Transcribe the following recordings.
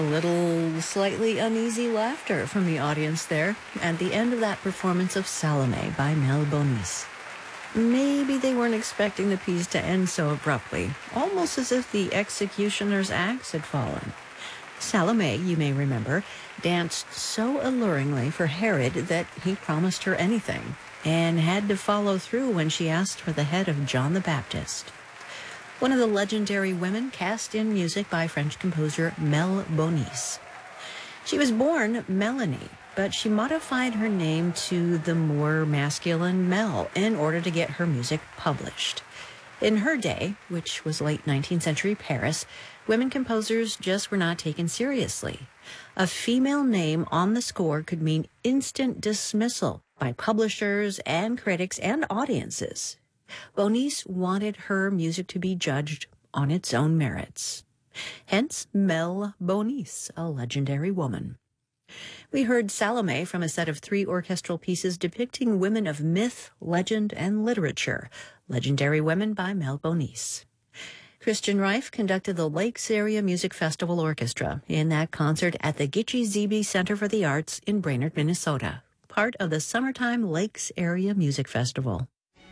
A little slightly uneasy laughter from the audience there at the end of that performance of Salome by Mel Bonis. Maybe they weren't expecting the piece to end so abruptly, almost as if the executioner's axe had fallen. Salome, you may remember, danced so alluringly for Herod that he promised her anything, and had to follow through when she asked for the head of John the Baptist. One of the legendary women cast in music by French composer Mel Bonis. She was born Melanie, but she modified her name to the more masculine Mel in order to get her music published. In her day, which was late 19th century Paris, women composers just were not taken seriously. A female name on the score could mean instant dismissal by publishers and critics and audiences. Bonis wanted her music to be judged on its own merits. Hence, Mel Bonis, a legendary woman. We heard Salome from a set of 3 orchestral pieces depicting women of myth, legend, and literature, Legendary Women by Mel Bonis. Christian Reif conducted the Lakes Area Music Festival Orchestra in that concert at the Gitche Zebe Center for the Arts in Brainerd, Minnesota, part of the Summertime Lakes Area Music Festival.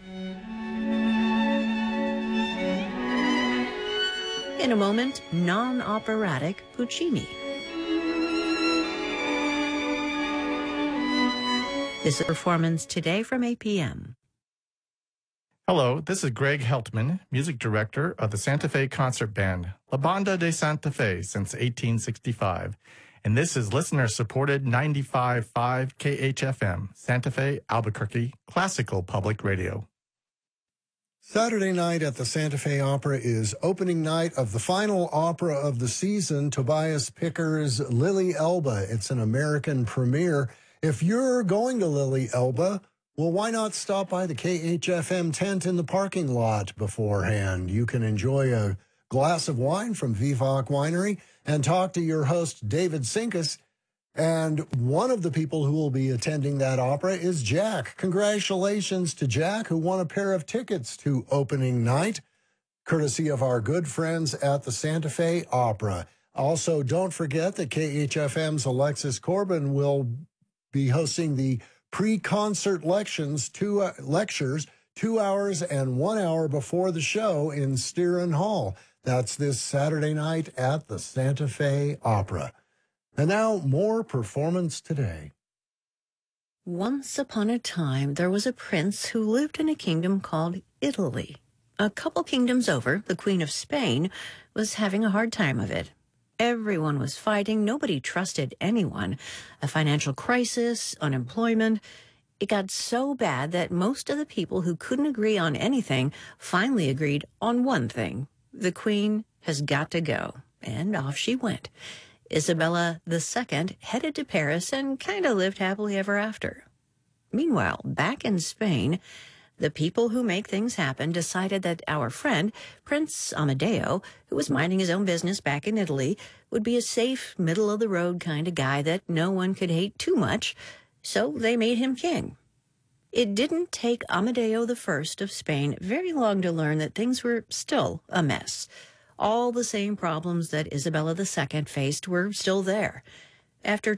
In a moment, non-operatic Puccini. This is a performance today from 8 p.m. Hello, this is Greg Heltman, music director of the Santa Fe Concert Band, La Banda de Santa Fe, since 1865. And this is listener-supported 95.5 KHFM, Santa Fe, Albuquerque, classical public radio. Saturday night at the Santa Fe Opera is opening night of the final opera of the season, Tobias Picker's Lily Elba. It's an American premiere. If you're going to Lily Elba, well, why not stop by the KHFM tent in the parking lot beforehand? You can enjoy a glass of wine from Vivac Winery and talk to your host, David Sinkus. And one of the people who will be attending that opera is Jack. Congratulations to Jack, who won a pair of tickets to opening night, courtesy of our good friends at the Santa Fe Opera. Also, don't forget that KHFM's Alexis Corbin will be hosting the pre-concert lectures 2 hours and 1 hour before the show in Steeren Hall. That's this Saturday night at the Santa Fe Opera. And now, more performance today. Once upon a time, there was a prince who lived in a kingdom called Italy. A couple kingdoms over, the Queen of Spain was having a hard time of it. Everyone was fighting. Nobody trusted anyone. A financial crisis, unemployment. It got so bad that most of the people who couldn't agree on anything finally agreed on one thing. The queen has got to go. And off she went. Isabella II headed to Paris and kind of lived happily ever after. Meanwhile, back in Spain, the people who make things happen decided that our friend, Prince Amadeo, who was minding his own business back in Italy, would be a safe, middle-of-the-road kind of guy that no one could hate too much, so they made him king. It didn't take Amadeo I of Spain very long to learn that things were still a mess. All the same problems that Isabella II faced were still there. After